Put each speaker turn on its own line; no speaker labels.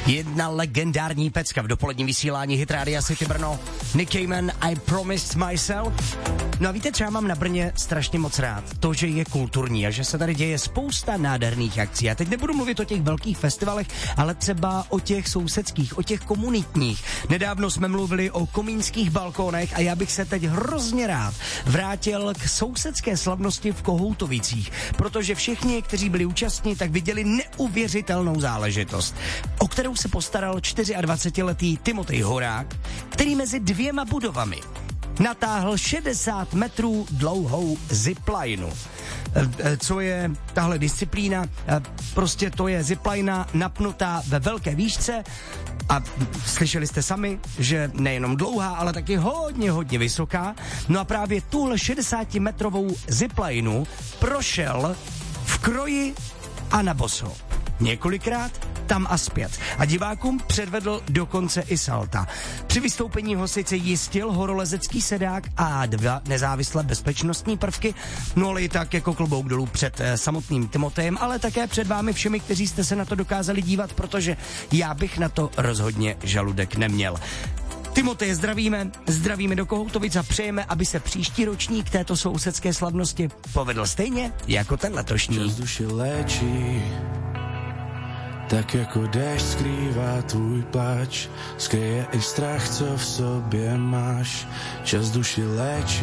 Jedna legendární pecka v dopoledním vysílání Hit Rádia City Brno. Nick Cayman, I Promised Myself. No a víte, třeba mám na Brně strašně moc rád to, že je kulturní a že se tady děje spousta nádherných akcí. A teď nebudu mluvit o těch velkých festivalech, ale třeba o těch sousedských, o těch komunitních. Nedávno jsme mluvili o komínských balkónech a já bych se teď hrozně rád vrátil k sousedské slavnosti v Kohoutovicích, protože všichni, kteří byli účastní, tak viděli neuvěřitelnou záležitost, o kterou se postaral 24letý Timotej Horák, který mezi dvěma budovami natáhl 60 metrů dlouhou ziplineu. Co je tahle disciplína? Prostě to je ziplina napnutá ve velké výšce a slyšeli jste sami, že nejenom dlouhá, ale taky hodně vysoká. No a právě tuhle 60-metrovou ziplineu prošel v kroji a na boso. Několikrát tam a zpět. A divákům předvedl dokonce i salta. Při vystoupení ho sice jistil horolezecký sedák a 2 nezávislé bezpečnostní prvky, no ale i tak jako klobouk dolů před samotným Timotejem, ale také před vámi všemi, kteří jste se na to dokázali dívat, protože já bych na to rozhodně žaludek neměl. Timoteje zdravíme do Kohoutovic a přejeme, aby se příští ročník této sousedské slavnosti povedl stejně jako ten letošní.
Čas duši léčí, tak jako déšť skrývá tvůj pláč, skryje i strach, co v sobě máš. Čas duši léčí,